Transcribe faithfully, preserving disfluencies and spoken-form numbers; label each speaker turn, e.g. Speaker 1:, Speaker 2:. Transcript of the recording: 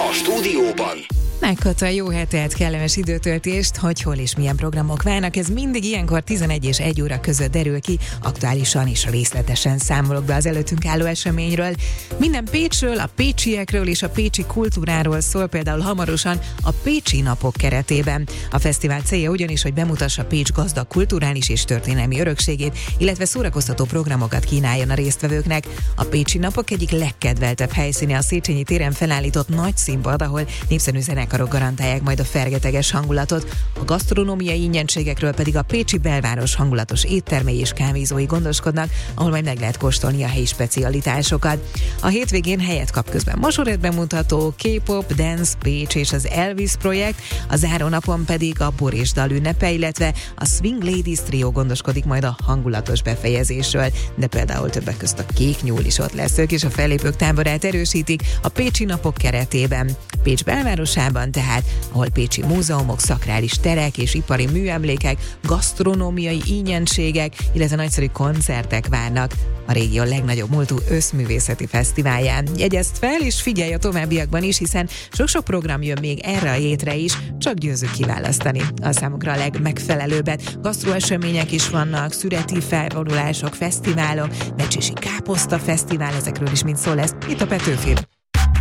Speaker 1: A stúdióban
Speaker 2: Megkapta a jó hetet, kellemes időtöltést, hogy hol és milyen programok várnak. Ez mindig ilyenkor tizenegy és egy óra között derül ki, aktuálisan és részletesen számolok be az előttünk álló eseményről. Minden Pécsről, a pécsiekről és a pécsi kultúráról szól például hamarosan a Pécsi Napok keretében. A fesztivál célja ugyanis, hogy bemutassa Pécs gazdag kulturális és történelmi örökségét, illetve szórakoztató programokat kínáljon a résztvevőknek. A Pécsi Napok egyik legkedveltebb helyszíne a Széchenyi téren felállított nagy színpad, ahol népszerű zenekarok garantálják majd a fergeteges hangulatot. A gasztronómiai ingyenségekről pedig a pécsi belváros hangulatos éttermei és kávézói gondoskodnak, ahol majd meg lehet kóstolni a helyi specialitásokat. A hétvégén helyet kap közben mosoret bemutató, K-pop, Dance Pécs és az Elvis projekt, a zárónapon pedig a Bor és Dal ünnepe, illetve a Swing Ladies Trio gondoskodik majd a hangulatos befejezésről, de például többek közt a Kék Nyúl is ott lesz, ők és a fellépők táborát erősítik a Pécsi Napok keretében. Pécs belvárosában tehát, ahol pécsi múzeumok, szakrális terek és ipari műemlékek, gasztronómiai ingyenségek, illetve nagyszerű koncertek várnak a régió legnagyobb múltú összművészeti fesztiválján. Jegyezd fel és figyelj a továbbiakban is, hiszen sok-sok program jön még erre a hétre is, csak győzzük kiválasztani a számukra a legmegfelelőbbet. Gasztroesemények is vannak, szüreti felvonulások, fesztiválok, Mecsési Káposzta Fesztivál, ezekről is mind szó lesz itt a Petőfin.